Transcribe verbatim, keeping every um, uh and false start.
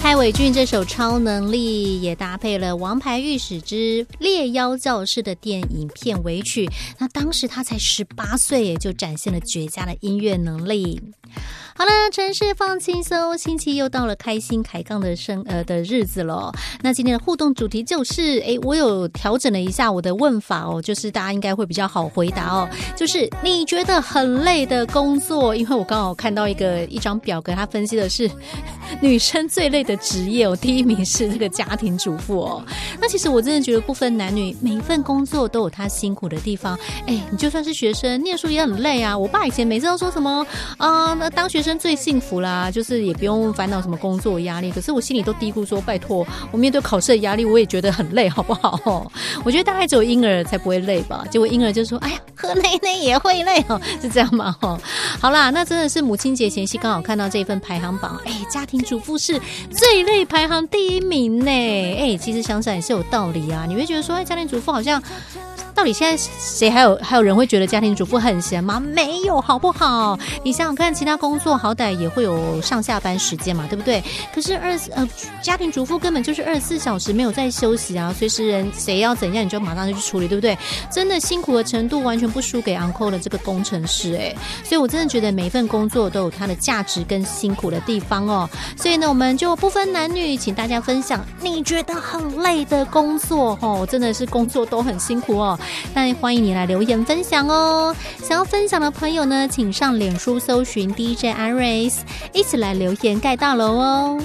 蔡伟俊这首《超能力》也搭配了《王牌御史之猎妖教室》的电影片尾曲，那当时他才十八岁耶，就展现了绝佳的音乐能力。好了，城市放轻松，星期又到了开心开杠的生呃的日子了。那今天的互动主题就是，诶，我有调整了一下我的问法哦，就是大家应该会比较好回答哦。就是你觉得很累的工作，因为我刚好看到一个一张表格，它分析的是女生最累的职业哦，第一名是这个家庭主妇哦。那其实我真的觉得不分男女，每一份工作都有它辛苦的地方。诶，你就算是学生，念书也很累啊。我爸以前每次都说什么啊，那当学生最幸福啦，就是也不用烦恼什么工作压力。可是我心里都嘀咕说，拜托，我面对考试的压力，我也觉得很累，好不好？我觉得大概只有婴儿才不会累吧。结果婴儿就说：“哎呀，喝奶奶也会累哦，是这样吗？”哦，好啦，那真的是母亲节前夕刚好看到这份排行榜，哎，家庭主妇是最累排行第一名呢。哎，其实想想也是有道理啊。你会觉得说，哎，家庭主妇好像。到底现在谁还有还有人会觉得家庭主妇很闲吗？没有，好不好？你想想看，其他工作好歹也会有上下班时间嘛，对不对？可是二呃家庭主妇根本就是二十四小时没有在休息啊，随时人谁要怎样你就马上就去处理，对不对？真的辛苦的程度完全不输给 on call 的这个工程师哎，所以我真的觉得每一份工作都有它的价值跟辛苦的地方哦。所以呢，我们就不分男女，请大家分享你觉得很累的工作哦，真的是工作都很辛苦哦。那欢迎你来留言分享哦。想要分享的朋友呢，请上脸书搜寻 D J Iris， 一起来留言盖大楼哦。